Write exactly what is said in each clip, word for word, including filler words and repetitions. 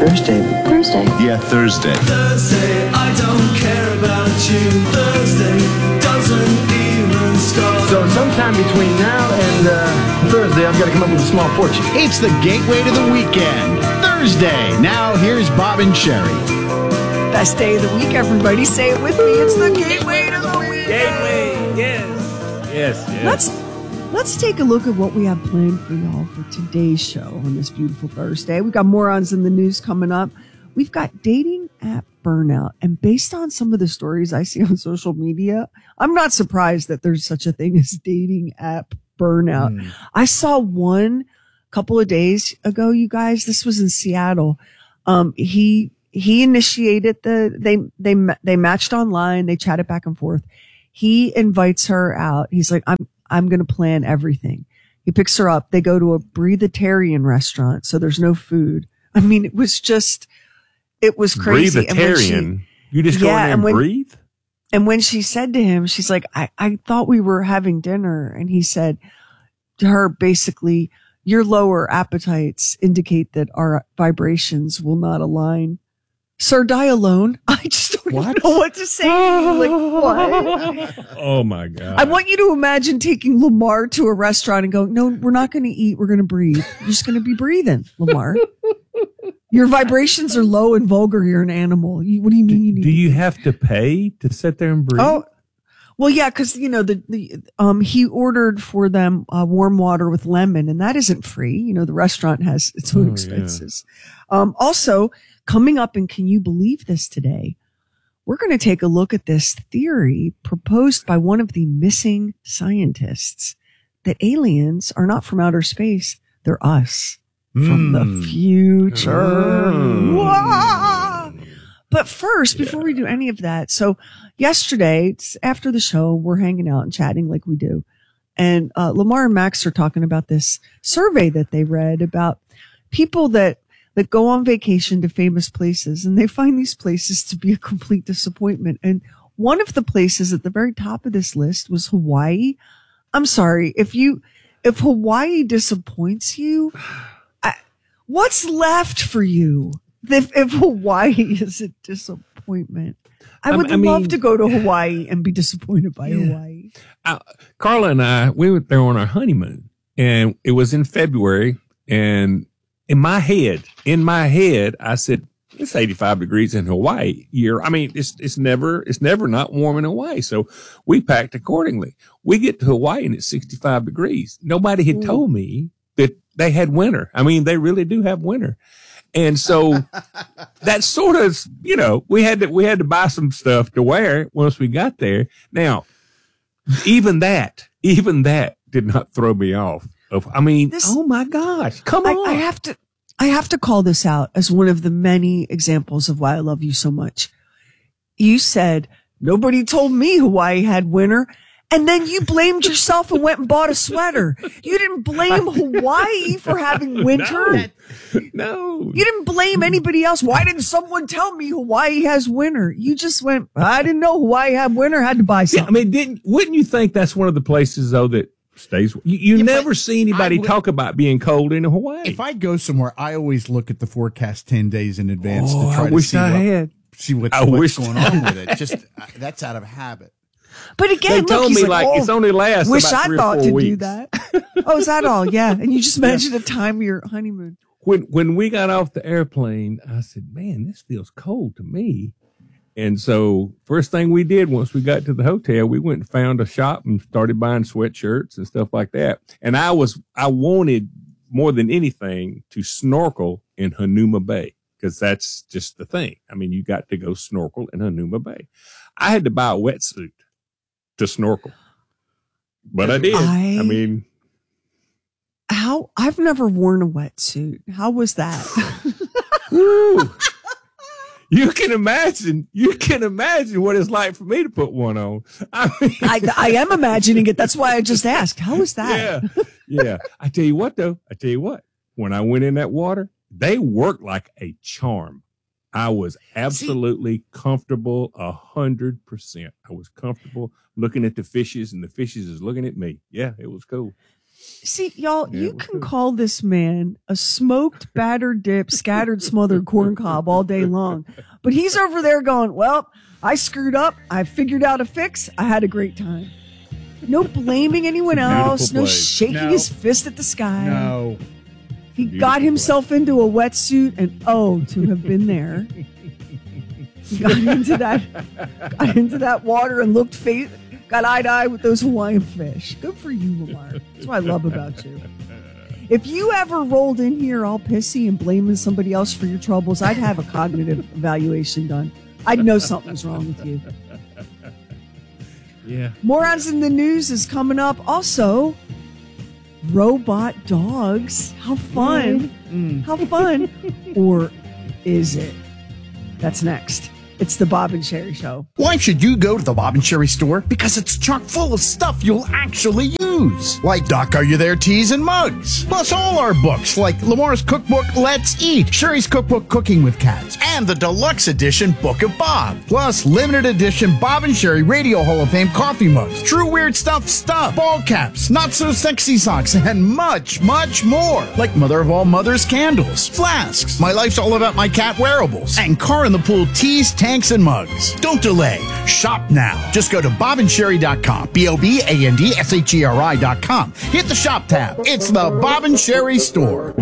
Thursday. Thursday. Yeah, Thursday. Thursday, I don't care about you. Thursday doesn't even start. So sometime between now and uh, Thursday, I've got to come up with a small fortune. It's the gateway to the weekend. Thursday. Now here's Bob and Sherry. Best day of the week, everybody. Say it with me. It's the gateway to the weekend. Gateway, yes. Yes, yes. Let's let's take a look at what we have planned for y'all for today's show on this beautiful Thursday. We've got morons in the news coming up. We've got dating app burnout. And based on some of the stories I see on social media, I'm not surprised that there's such a thing as dating app burnout. Mm. I saw one a couple of days ago, you guys. This was in Seattle. Um, he he initiated the they they they matched online. They chatted back and forth. He invites her out. He's like, I'm I'm going to plan everything. He picks her up. They go to a breatharian restaurant, so there's no food. I mean, it was just, it was crazy. Breatharian? You just go yeah, in there and, and when, breathe? And when she said to him, she's like, I, I thought we were having dinner. And he said to her, basically, your lower appetites indicate that our vibrations will not align. Sir, die alone. I just don't what? even know what to say. Like, what? Oh, my God. I want you to imagine taking Lamar to a restaurant and going, no, we're not going to eat. We're going to breathe. You're just going to be breathing, Lamar. Your vibrations are low and vulgar. You're an animal. You, what do you mean? You need do you have to pay to sit there and breathe? Oh, well, yeah, because, you know, the, the um he ordered for them uh, warm water with lemon, and that isn't free. You know, the restaurant has its own oh, expenses. Yeah. Um, also, coming up, and can you believe this today? We're going to take a look at this theory proposed by one of the missing scientists that aliens are not from outer space. They're us mm. from the future. Mm. But first, before yeah. we do any of that, so yesterday, after the show, we're hanging out and chatting like we do. And uh, Lamar and Max are talking about this survey that they read about people that that go on vacation to famous places, and they find these places to be a complete disappointment. And one of the places at the very top of this list was Hawaii. I'm sorry, if you, if Hawaii disappoints you, I, what's left for you? If, if Hawaii is a disappointment, I would I mean, love to go to Hawaii and be disappointed by yeah. Hawaii. Uh, Carla and I, we were there on our honeymoon, and it was in February, and in my head, in my head, I said, it's eighty-five degrees in Hawaii year. I mean, it's, it's never, it's never not warm in Hawaii. So we packed accordingly. We get to Hawaii and it's sixty-five degrees. Nobody had Ooh. told me that they had winter. I mean, they really do have winter. And so that sort of, you know, we had to, we had to buy some stuff to wear once we got there. Now, even that, even that did not throw me off. I mean, this, oh my gosh, come on. I, I have to, I have to call this out as one of the many examples of why I love you so much. You said, nobody told me Hawaii had winter. And then you blamed yourself and went and bought a sweater. You didn't blame Hawaii for having winter. No. no. You didn't blame anybody else. Why didn't someone tell me Hawaii has winter? You just went, I didn't know Hawaii had winter, had to buy something. Yeah, I mean, didn't, wouldn't you think that's one of the places though that stays? You, you yeah, never see anybody would, talk about being cold in Hawaii. If I go somewhere, I always look at the forecast ten days in advance oh, to try I to wish see, I what, had. see what's, I what's going on with it. Just uh, that's out of habit. But again, they look, told he's me like, like oh, it's only lasts wish about I three thought or four to weeks. do that. Oh, is that all? Yeah. And you just mentioned yeah. the time of your honeymoon. When when we got off the airplane, I said, man, this feels cold to me. And so first thing we did once we got to the hotel, we went and found a shop and started buying sweatshirts and stuff like that. And I was, I wanted more than anything to snorkel in Hanauma Bay because that's just the thing. I mean, you got to go snorkel in Hanauma Bay. I had to buy a wetsuit to snorkel, but I did. I, I mean, how I've never worn a wetsuit. How was that? Woo. You can imagine, you can imagine what it's like for me to put one on. I mean, I, I am imagining it. That's why I just asked, how was that? Yeah. Yeah. I tell you what, though, I tell you what, when I went in that water, they worked like a charm. I was absolutely See, comfortable a hundred percent. I was comfortable looking at the fishes and the fishes is looking at me. Yeah, it was cool. See, y'all, Yeah, you it was can good. call this man a smoked, battered dip, scattered, smothered corn cob all day long. But he's over there going, well, I screwed up. I figured out a fix. I had a great time. No blaming anyone else. Beautiful No place. shaking No. his fist at the sky. No. He Beautiful got himself into a wetsuit, and oh, to have been there. He got into that, got into that water and looked face, got eye to eye with those Hawaiian fish. Good for you, Lamar. That's what I love about you. If you ever rolled in here all pissy and blaming somebody else for your troubles, I'd have a cognitive evaluation done. I'd know something's wrong with you. Yeah. Morons in the News is coming up. Also, robot dogs. How fun. How fun. Or is it? That's next. It's the Bob and Sherry Show. Why should you go to the Bob and Sherry store? Because it's chock full of stuff you'll actually use. Like Doc Are You There teas and mugs. Plus all our books like Lamar's cookbook Let's Eat, Sherry's cookbook Cooking with Cats, and the deluxe edition Book of Bob. Plus limited edition Bob and Sherry Radio Hall of Fame coffee mugs, True Weird Stuff stuff, ball caps, Not So Sexy socks, and much, much more. Like Mother of All Mothers candles, flasks, My Life's All About My Cat wearables, and Car in the Pool teas, tanks, and mugs. Don't delay. Shop now. Just go to bob and sherry dot com. B O B A N D S H E R I dot com. Hit the shop tab. It's the Bob and Sherry store.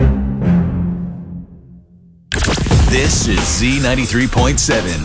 This is Z ninety-three point seven.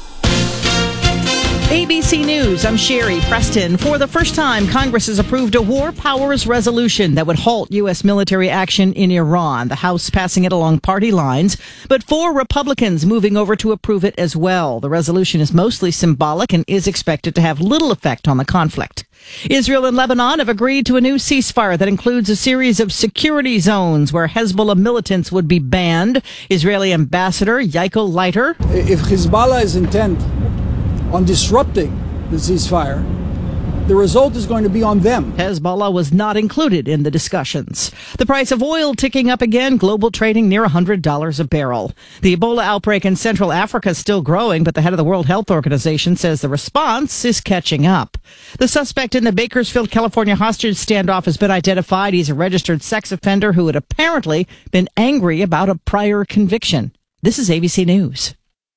A B C News, I'm Sherry Preston. For the first time, Congress has approved a war powers resolution that would halt U S military action in Iran. The House passing it along party lines, but four Republicans moving over to approve it as well. The resolution is mostly symbolic and is expected to have little effect on the conflict. Israel and Lebanon have agreed to a new ceasefire that includes a series of security zones where Hezbollah militants would be banned. Israeli Ambassador Yaakov Leiter. If Hezbollah is intent on disrupting the ceasefire, the result is going to be on them. Hezbollah was not included in the discussions. The price of oil ticking up again, global trading near one hundred dollars a barrel. The Ebola outbreak in Central Africa is still growing, but the head of the World Health Organization says the response is catching up. The suspect in the Bakersfield, California hostage standoff has been identified. He's a registered sex offender who had apparently been angry about a prior conviction. This is A B C News.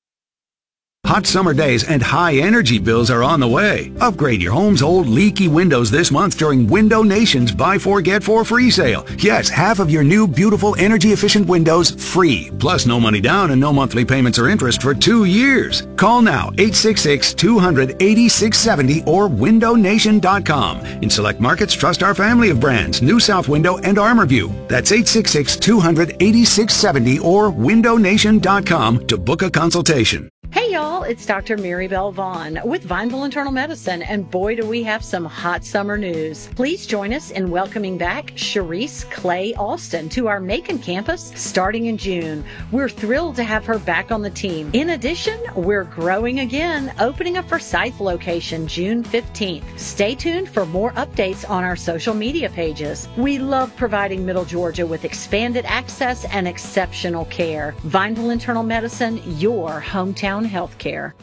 Hot summer days and high energy bills are on the way. Upgrade your home's old leaky windows this month during Window Nation's Buy Four Get Four free sale. Yes, half of your new beautiful energy efficient windows free. Plus no money down and no monthly payments or interest for two years. Call now eight six six, two hundred, eighty-six seventy or window nation dot com. In select markets, trust our family of brands, New South Window and Armorview. That's eight six six, two hundred, eighty-six seventy or window nation dot com to book a consultation. Hey y'all, it's Doctor Maribel Vaughn with Vineville Internal Medicine, and boy do we have some hot summer news. Please join us in welcoming back Sharice Clay Alston to our Macon campus starting in June. We're thrilled to have her back on the team. In addition, we're growing again, opening a Forsyth location June fifteenth. Stay tuned for more updates on our social media pages. We love providing Middle Georgia with expanded access and exceptional care. Vineville Internal Medicine, your hometown healthcare.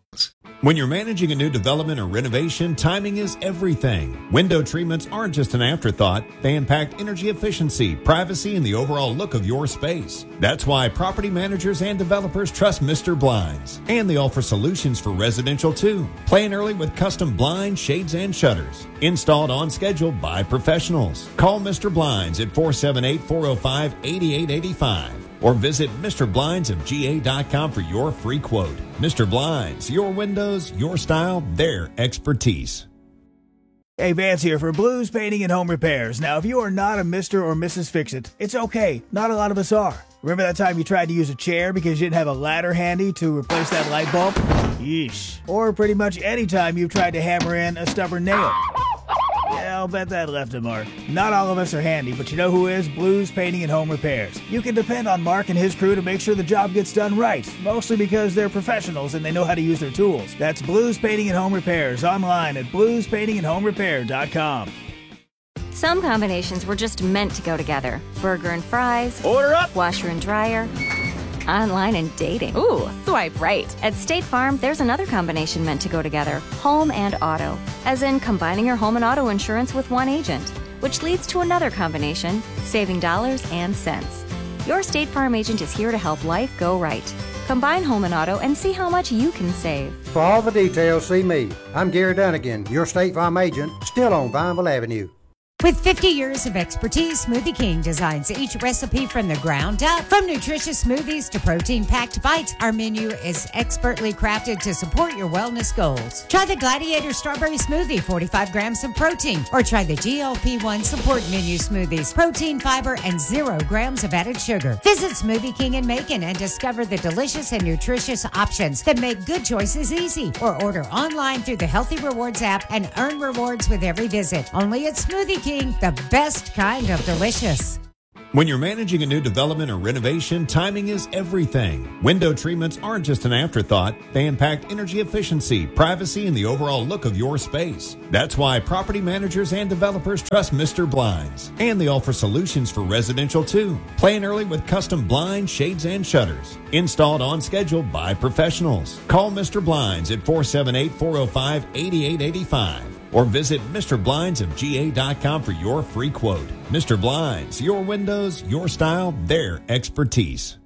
When you're managing a new development or renovation, timing is everything. Window treatments aren't just an afterthought. They impact energy efficiency, privacy, and the overall look of your space. That's why property managers and developers trust Mister Blinds. And they offer solutions for residential too. Plan early with custom blinds, shades, and shutters. Installed on schedule by professionals. Call Mister Blinds at four seven eight, four oh five, eight eight eight five. Or visit Mister Blinds of G A dot com for your free quote. Mister Blinds, your windows, your style, their expertise. Hey, Vance here for Blues Painting and Home Repairs. Now, if you are not a Mister or Missus Fix-It, it's okay. Not a lot of us are. Remember that time you tried to use a chair because you didn't have a ladder handy to replace that light bulb? Yeesh. Or pretty much any time you've tried to hammer in a stubborn nail. Yeah, I'll bet that left a mark. Not all of us are handy, but you know who is? Blues Painting and Home Repairs. You can depend on Mark and his crew to make sure the job gets done right, mostly because they're professionals and they know how to use their tools. That's Blues Painting and Home Repairs, online at blues painting and home repair dot com. Some combinations were just meant to go together. Burger and fries. Order up! Washer and dryer. Online and dating. Ooh, swipe right. At State Farm, there's another combination meant to go together. Home and auto. As in combining your home and auto insurance with one agent. which leads to another combination, saving dollars and cents. Your State Farm agent is here to help life go right. Combine home and auto and see how much you can save. For all the details, see me. I'm Gary Dunnigan, your State Farm agent, still on Vineville Avenue. With fifty years of expertise, Smoothie King designs each recipe from the ground up. From nutritious smoothies to protein-packed bites, our menu is expertly crafted to support your wellness goals. Try the Gladiator Strawberry Smoothie, forty-five grams of protein, or try the G L P one Support Menu Smoothies, protein, fiber, and zero grams of added sugar. Visit Smoothie King in Macon and discover the delicious and nutritious options that make good choices easy. Or order online through the Healthy Rewards app and earn rewards with every visit. Only at Smoothie King, the best kind of delicious. When you're managing a new development or renovation, timing is everything. Window treatments aren't just an afterthought. They impact energy efficiency, privacy, and the overall look of your space. That's why property managers and developers trust Mister Blinds. And they offer solutions for residential too. Plan early with custom blinds, shades, and shutters. Installed on schedule by professionals. Call Mister Blinds at four seven eight, four oh five, eight eight eight five. Or visit Mister Blinds of G A dot com for your free quote. Mister Blinds, your windows, your style, their expertise.